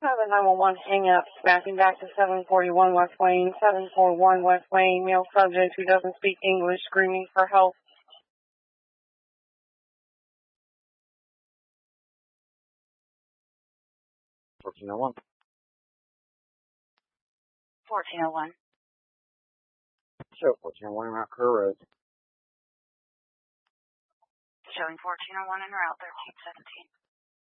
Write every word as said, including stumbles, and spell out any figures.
seven nine one one hang up, backing back to seven forty-one West Wayne, seven forty-one West Wayne, male subject who doesn't speak English, screaming for help. fourteen oh one. fourteen oh one. Show fourteen oh one Route Kerr Road. Showing fourteen oh one en route, thirteen seventeen.